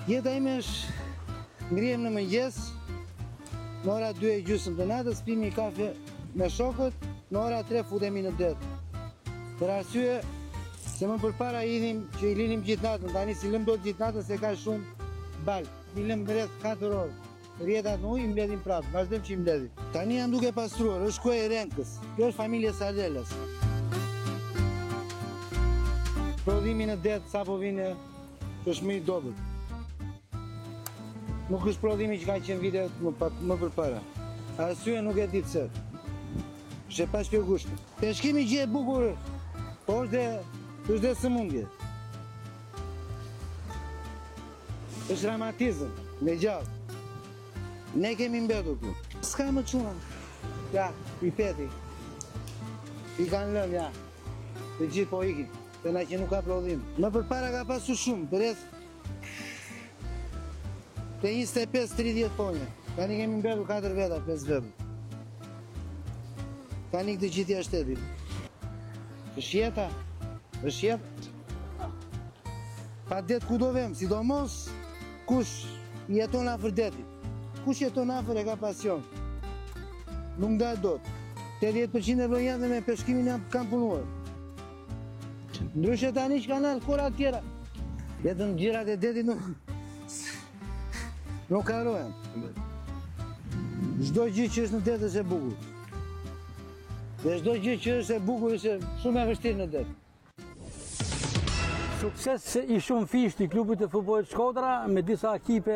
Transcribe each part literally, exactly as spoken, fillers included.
Jeta ime është ngrihem në mëngjes, në ora dy e gjysmë të natës, pimi kafe me shokët, në ora tre futemi në det. Për arsye se më përpara idhim që i linim gjithë natën, tani si lëm dot gjithë natën se ka shumë balë. I lëm rreth katër orë. Rjetat në ujë i mbledhim prapë, vazhdojmë që i mbledhim. Tani janë duke pastruar, është kuaj e Renkës. Kjo është familje Sardelas. Prodhimi në det sa po vine është më i dobët. Nuk është prodhimi që ka qenë vitet më, më përpara. Arsye nuk e di pse. Është pa shpjegueshme. Peshkimi gjë e bukur, po është dhe është dhe sëmundje. Është dramatizëm, me gjallë. Ne kemi mbetur këtu. S'ka më çuna. Ja, i peti. I kanë lënë, ja. Të gjithë po ikin. Të na që nuk ka prodhim. Më përpara ka pasur shumë, për rreth të njëzet e pesë tridhjetë ponje. Tani kemi mbetur katër veta, pesë veta. Tani këtë gjithë jashtë shtetit. Është jeta, është jeta. Pa det ku do vem, sidomos kush jeton afër detit. Kush jeton afër e ka pasion. Nuk ndaj dot. tetëdhjetë përqind e vlonjatëve me peshkimin kanë punuar. Ndryshe tani që kanë alkora tjera. Jetën gjirat e detit nuk nuk karohen. Çdo gjë që është në det është e bukur. Dhe çdo gjë që është e bukur është shumë e vështirë në det. Sukses i shumë fisht i klubit të futbollit Shkodra me disa ekipe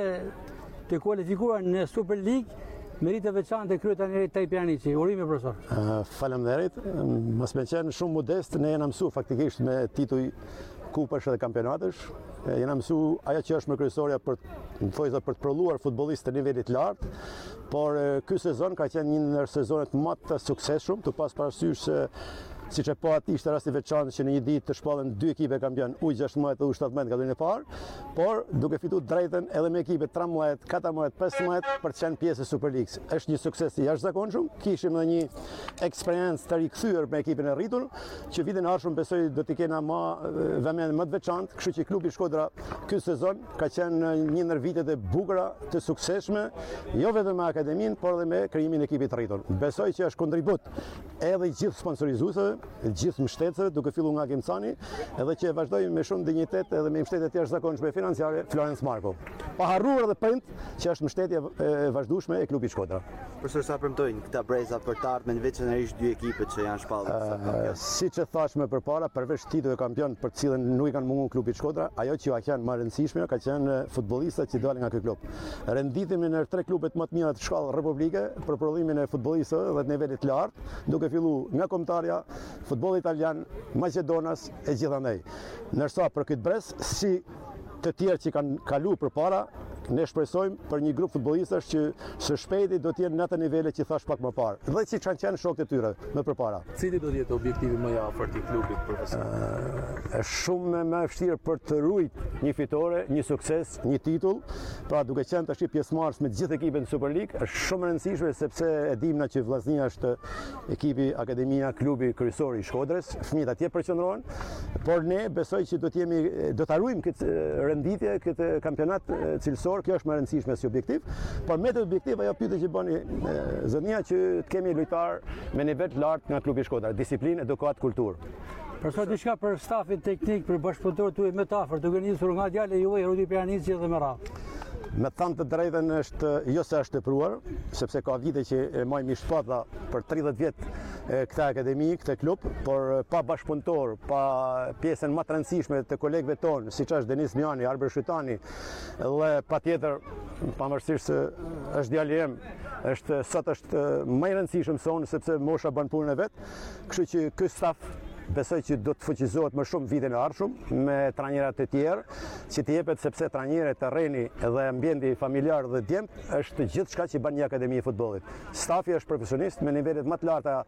të kualifikuar në Super League, merite veçante kryetariat të Tajpianici. Urime profesor. Uh, Faleminderit. Mos më qenë shumë modest, ne jena mësu faktikisht me tituj kupash dhe kampionatësh. Jena mësu ajo që është më kryesorja për në thojza për të prodhuar futbollistë të nivelit lartë, por ky sezon ka qenë një ndër sezonet më të suksesshëm, të pas parasysh se siç e po aty ishte rasti veçantë që në një ditë të shpallen dy ekipe kampion U gjashtëdhjetë dhe U shtatëdhjetë kategorisë e parë, por duke fituar drejtën edhe me ekipe tridhjetë, katërmbëdhjetë, pesëmbëdhjetë për të qenë pjesë e Super League. Është një sukses i jashtëzakonshëm. Kishim edhe një eksperiencë të rikthyer me ekipin e rritur, që vitin e ardhshëm besoj do t'i kena më vëmendje më të veçantë, kështu që klubi Shkodra ky sezon ka qenë një ndër vitet e bukura të suksesshme, jo vetëm me akademinë, por edhe me krijimin e ekipit të rritur. Besoj që është kontribut edhe i gjithë sponsorizuesve, gjithë mbështetësve, duke filluar nga Gimcani, edhe që vazhdojmë me shumë dinjitet edhe me mbështetje të jashtëzakonshme financiare Florence Marko. Pa harruar edhe prind që është mbështetje e vazhdueshme e klubit Shkodra. Profesor, sa premtojnë këta breza për të ardhmen veçanërisht dy ekipet që janë shpallur sa kampion? Siç e thash më përpara, përveç titullit kampion për të cilën nuk i kanë munguar klubit Shkodra, ajo që ka qenë më e rëndësishme ka qenë futbollistët që dalin nga ky klub. Renditemi në tre klubet më të mira të shkallës republike për prodhimin e futbollistëve dhe të nivelit të lartë, duke filluar nga kombëtarja, futbolli italian, Maqedonas e gjithandaj. Ndërsa për këtë brez, si të tjerë që kanë kaluar përpara, ne shpresojmë për një grup futbollistësh që së shpejti do të jenë në atë nivele që thash pak më parë. Dhe që kanë qenë shokët e tyre më përpara. Cili do të jetë objektivi më i afërt i klubit, profesor? Është shumë më e vështirë për të ruajtur një fitore, një sukses, një titull. Pra duke qenë tash pjesëmarrës me të gjithë ekipet në Super League, është shumë e rëndësishme sepse e dim na që vllaznia është ekipi, akademia, klubi kryesor i Shkodrës, fëmijët atje përqendrohen, por ne besoj që do të jemi do ta ruajmë këtë renditje, këtë kampionat cilësor. Kjo është më e rëndësishme si objektiv, por me të objektiv ajo pyetje që bëni zënia që të kemi lojtar me nivel të lartë nga klubi Shkodra, disiplinë, edukat, kulturë. Profesor, diçka për stafin teknik, për bashkëpunëtorët tuaj më të afërt, duke nisur nga djalë juaj Rudi Pianici dhe me radhë. Me thënë të drejtën është jo se është tepruar, sepse ka vite që e majmë shpata për tridhjetë vjet këtë akademi, këtë klub, por pa bashkëpunëtor, pa pjesën më të rëndësishme të kolegëve tonë, siç është Denis Miani, Arber Shytani, dhe patjetër pavarësisht se është djali im, është sot është më i rëndësishëm se unë sepse mosha bën punën e vet, kështu që ky staf besoj që do të fuqizohet më shumë vitin e ardhshëm me trajnerat e tjerë, që të jepet sepse trajneri, terreni dhe ambienti familjar dhe djemt është gjithçka që bën një akademi e futbollit. Stafi është profesionist me nivelet më të larta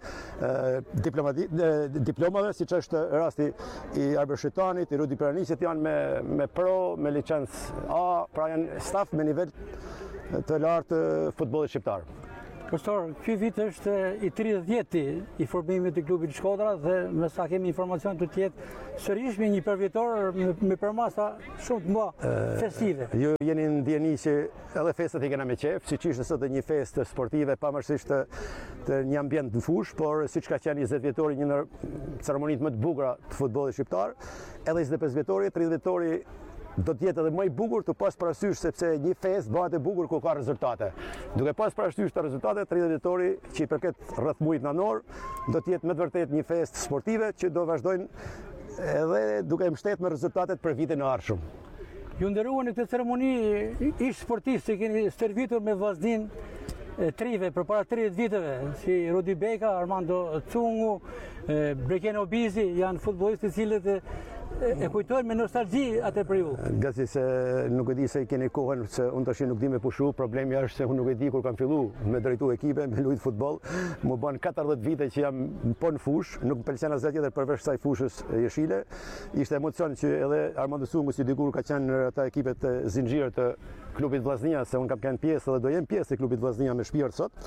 diplomave, siç është rasti i Arber Shytanit, i Rudi Pianisit, janë me me pro, me licencë A, pra janë staf me nivel të lartë futbollit shqiptar. Profesor, ky vit është i tridhjeti i formimit të klubit Shkodra dhe me sa kemi informacion të tjetë sërish me një përvjetor me, me përmasa shumë të mba festive. Ju jeni në ndjeni që edhe festat i kena me qef, si që ishte sot një fest sportive pamërsisht të, të një ambient në fush, por si që ka qenë njëzet vjetori një në ceremonit më të bukura të futbollit shqiptar, edhe njëzet e pesë vjetori, tridhjetë vjetori do të jetë edhe më i bukur të pas parasysh sepse një fest bëhet e bukur kur ka rezultate. Duke pas parasysh të rezultate, tridhjetë vjetori që i përket rreth muajit nënor, do të jetë me të vërtet një fest sportive që do vazhdojnë edhe duke mbështetur me rezultatet për vitin e ardhshëm. Ju nderuan në këtë ceremoni ish sportistë që keni stërvitur me vllaznin trive për para tridhjetë viteve, si Rudi Beka, Armando Cungu, Brekeno Bizi, janë futbollistë të cilët e kujtojnë me nostalgji atë për ju. Gati se nuk e di se i keni kohën, se unë tash nuk di me pushu, problemi është se unë nuk e di kur kam fillu me drejtu ekipe, me lujt futboll, më bën katërdhjetë vite që jam po në fush, nuk më pëlqen asgjë tjetër përveç kësaj fushës jeshile. Ishte emocion që edhe Armando Cungu si dikur ka qenë në ata ekipet të zinxhir të klubit Vllaznia, se unë kam qenë pjesë dhe do jem pjesë e klubit Vllaznia me shpirt sot.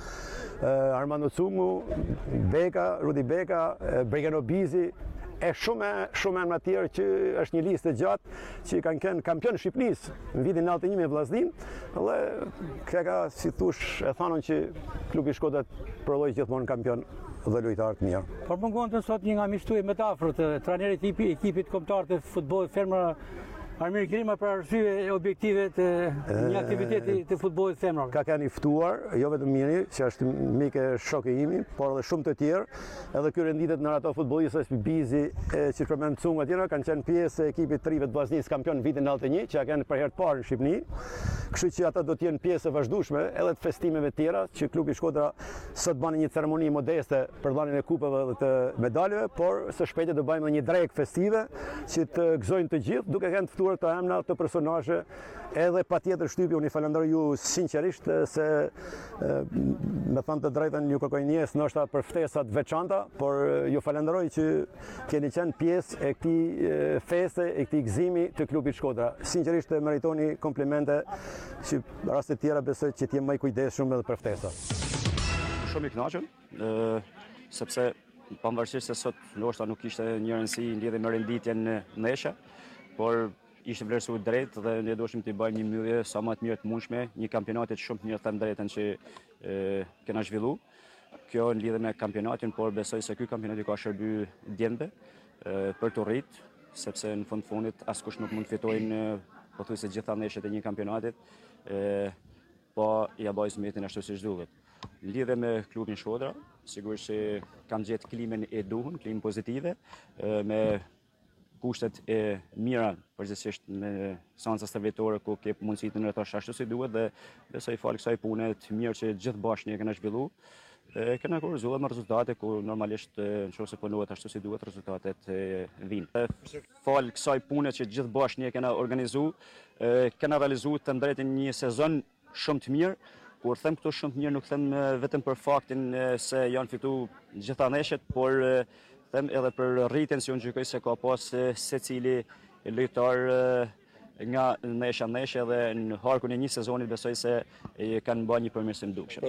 Armando Cungu, Beka, Rudi Beka, Brekeno Bizi, e shumë shumë më tjerë që është një listë e gjatë që kanë qenë kampion Shqipërisë në vitin nëntëdhjetë e një me Vllaznin, dhe kjo ka si thush e thanon që klubi Shkodra prodhoi gjithmonë kampion dhe lojtar të mirë. Por mungon të sot një nga miqtuaj më të afërt, trajneri i ekipit kombëtar të futbollit femra Armir Grima për arsye objektive të një aktiviteti të futbollit femror. Ka kanë i ftuar, jo vetëm Miri, që është mike shoku imi, por edhe shumë të tjerë, edhe ky renditet në ato futbollistë si Bizi, që përmend Cungu etj, kanë qenë pjesë e ekipit të rive të Vllaznisë kampion vitin nëntëdhjetë e një, që kanë për herë të parë në Shqipëri. Kështu që ata do të jenë pjesë e vazhdueshme edhe të festimeve të tjera, që klubi Shkodra sot bën një ceremoni modeste për dhënien e kupave dhe të medaleve, por së shpejti do bëjmë një drekë festive që të gëzojnë të gjithë, duke kanë ftuar të emra të personazhe, edhe patjetër shtypi unë i falenderoj ju sinqerisht se me thënë të drejtën ju kërkoj njes ndoshta për ftesat veçanta, por ju falenderoj që keni qenë pjesë e këtij feste, e këtij gëzimi të klubit Shkodra. Sinqerisht meritoni komplimente që raste të tjera besoj që t'jem më i kujdesshëm edhe për ftesa. Shumë i kënaqur, sepse pavarësisht se sot ndoshta nuk ishte një rëndësi lidhje me renditjen nesër, por ishte vlerësuar drejt dhe ne doshim të bëjmë një mbyllje sa më të mirë të mundshme, një kampionati shumë të mirë them drejtën që e, kena zhvillu. Kjo në lidhje me kampionatin, por besoj se ky kampionat ka shërby djembe për të rrit, sepse në fund fundit askush nuk mund të fitojnë pothuajse gjitha ndeshjet e një kampionatit, e, po ja bëj zmetin ashtu siç duhet. Në lidhje me klubin Shkodra, sigurisht që kam gjetë klimën e duhur, klimën pozitive, e, me kushtet e mira, përgjithsisht me seanca stërvitore ku ke mundësi të ndërtosh ashtu si duhet, dhe besoj fal kësaj pune të mirë që gjithë bashkë ne kena zhvillu, e kena kurrizuar me rezultate ku normalisht nëse punohet ashtu si duhet rezultatet vijnë. Fal kësaj pune që gjithë bashkë ne kena organizuar, kena realizuar të drejtën një sezon shumë të mirë. Kur them këto shumë të mirë, nuk them vetëm për faktin se janë fituar gjitha ndeshjet, por them edhe për rritjen që unë gjykoj se ka pas secili lojtar nga ndeshja në ndeshje, dhe në harkun e një sezonit besoj se kanë bërë një përmirësim dukshëm.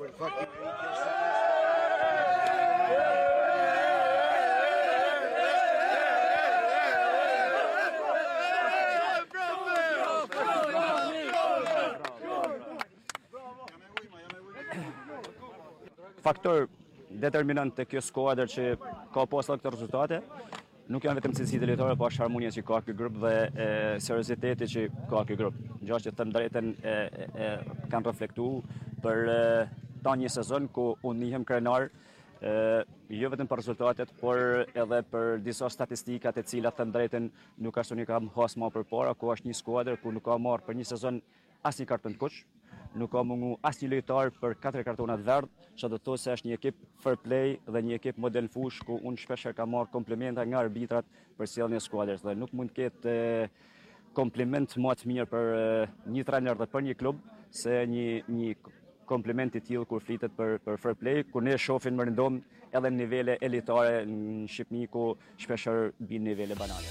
Faktor determinant të kjo skuadër që ka pasur këto rezultate nuk janë vetëm cilësitë e lojtarëve, por është harmonia që ka ky grup dhe e, serioziteti që ka ky grup. Gjë që them drejtën e, e, kanë reflektuar për e, ta një sezon ku unë njihem krenar, e, jo vetëm për rezultatet, por edhe për disa statistikat e cilat them drejtën nuk ashtu një kam has më përpara, ku është një skuadër ku nuk ka marrë për një sezon asnjë karton të kuq, nuk ka mungu asnjë lojtar për katër kartona të verdh, që do të thotë se është një ekip fair play dhe një ekip model fush ku unë shpesh kam marrë komplimenta nga arbitrat për sjelljen e skuadrës, dhe nuk mund të ketë kompliment më të mirë për një trajner dhe për një klub se një një kompliment i tillë kur flitet për për fair play, kur ne shohim më rëndom edhe në nivele elitare në Shqipëri ku shpeshherë bin nivele banale.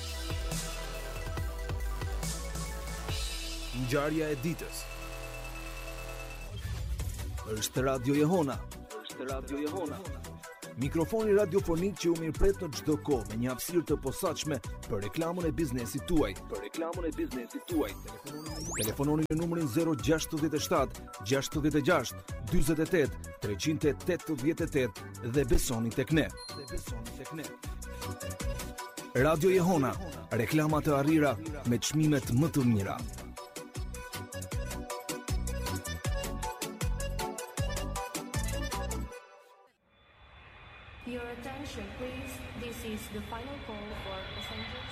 Ngjarja e ditës. është Radio Jehona. Është Radio Jehona. Mikrofoni radiofonik që u mirëpret në çdo kohë me një hapësirë të posaçme për reklamën e biznesit tuaj. Për reklamën e biznesit tuaj. Telefononi në numrin zero gjasht shtat gjasht gjasht dyzet e tet treqind e tetëdhjetë e tetë dhe besoni tek ne. Dhe besoni tek ne. Radio Jehona, reklama të arrira me çmimet më të mira. Your attention, please. This is the final call for passengers.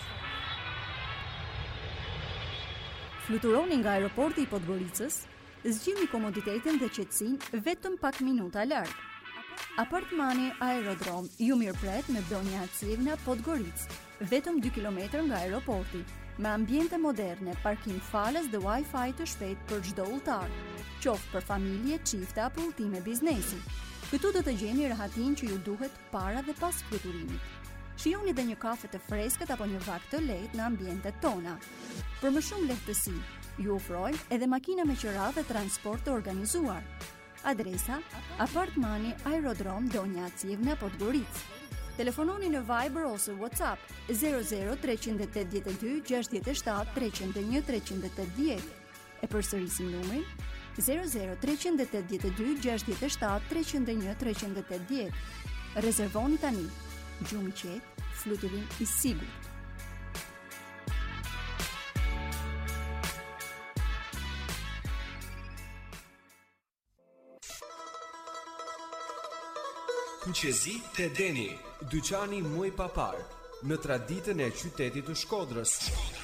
Fluturoni nga aeroporti i Podgoricës, zgjidhni komoditetin dhe qetësinë vetëm pak minuta larg. Apartmani Aerodrom ju mirëpret me Donja Acivna Podgoricë, vetëm dy kilometra nga aeroporti, me ambiente moderne, parkim falas dhe Wi-Fi të shpejt për çdo udhëtar, qoftë për familje, çifte apo udhëtime biznesi. Këtu do të gjeni rahatin që ju duhet para dhe pas fluturimit. Shijoni dhe një kafe të freskët apo një vakt të lehtë në ambientet tona. Për më shumë lehtësi, ju ofrojmë edhe makina me qira dhe transport të organizuar. Adresa: Apartmani Aerodrom Donja Acivna Podgoricë. Telefononi në Viber ose WhatsApp zero zero tre opt dy gjasht shtat tre zero një tre opt dy. E përsërisim numrin zero zero tre opt dy gjasht shtat tre zero një tre opt dy. Rezervoni tani. Gjumë i qetë, fluturim i sigurt. Kuqezi te Deni, dyqani muj papar, në traditën e qytetit të Shkodrës.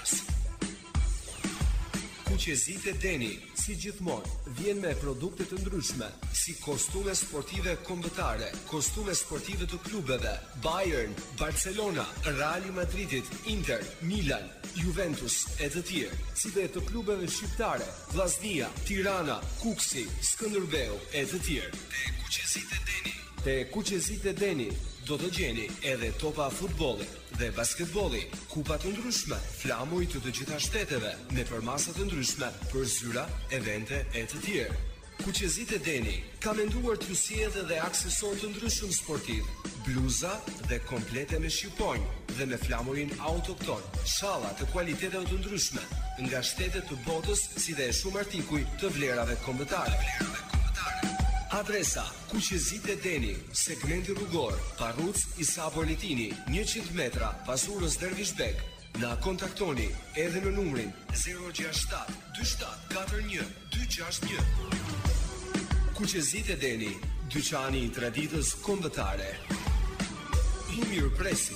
Kuqezi te Deni, si gjithmonë, vjen me produkte të ndryshme, si kostume sportive kombëtare, kostume sportive të klubeve, Bayern, Barcelona, Real Madridit, Inter, Milan, Juventus e të tjerë, si dhe të klubeve shqiptare, Vllaznia, Tirana, Kuksi, Skënderbeu e të tjerë. Te Kuqezit e Deni. Te Kuqezit e Deni do të gjeni edhe topa futbolli dhe basketbolli, kupa të ndryshme, flamuj të të gjitha shteteve, me përmasa të ndryshme për zyra, evente e të tjerë. Kuqezit e Deni ka menduar t'ju sjellë edhe aksesor të ndryshëm sportiv, bluza dhe komplete me shqiponjë dhe me flamurin autokton, shalla të kualiteteve të ndryshme nga shtetet të botës, si dhe shumë artikuj të vlerave kombëtare. Adresa: Kuqezit e Deni, segmenti rrugor, Parruc Isa Bolitini, njëqind metra pas urës Dervishbek. Na kontaktoni edhe në numrin zero gjasht shtat dy shtat katër një dy gjasht një. Kuqezit e Deni, dyqani i traditës kombëtare. Ju mirëpresim.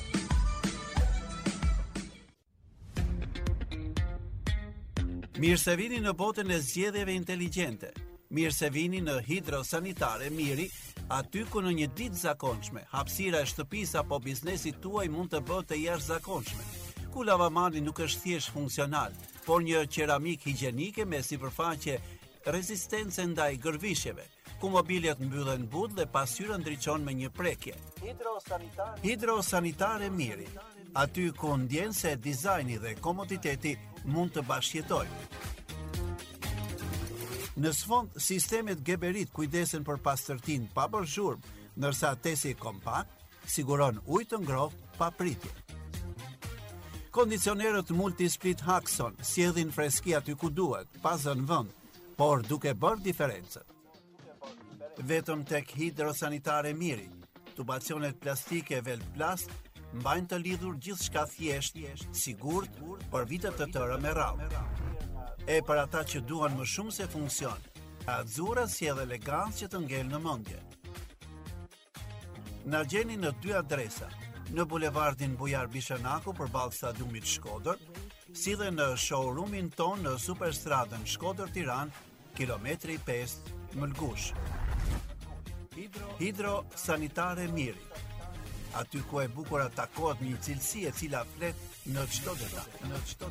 Mirë se vini në botën e zgjedhjeve inteligjente. Mirë se vini në Hidrosanitare Miri, aty ku në një ditë zakonshme, hapësira e shtëpisë apo biznesit tuaj mund të bëhet të jashtëzakonshme. Ku lavamani nuk është thjesht funksional, por një qeramik higjienike me sipërfaqe rezistence ndaj gërvishjeve, ku mobiljet mbyllen but dhe pasqyra ndriçon me një prekje. Hidrosanitare Hidrosanitare Miri, aty ku ndjen se dizajni dhe komoditeti mund të bashkëjetojnë. Në sfond, sistemet Geberit kujdesen për pastërtin pa bërë zhurmë, ndërsa tesi kompakt siguron ujë të ngrohtë pa pritje. Kondicionerët Multisplit Haxon sjellin freski aty ku duhet, pa zënë vend, por duke bërë diferencën. Vetëm tek Hidrosanitare Miri, tubacionet plastike Velplast mbajnë të lidhur gjithçka thjesht, sigurt për vite të tëra me radhë. E për ata që duan më shumë se funksion, Azura sjell elegancë që të ngel në mendje. Na gjeni në dy adresa, në bulevardin Bujar Bishanaku përballë stadiumit Shkodër, si dhe në showroomin ton në Superstradën Shkodër Tiranë, kilometri pesë, Mëlgush. Hidro, Hidro Sanitare Miri, aty ku e bukur takohet një cilësi e cila flet në çdo detaj, në çdo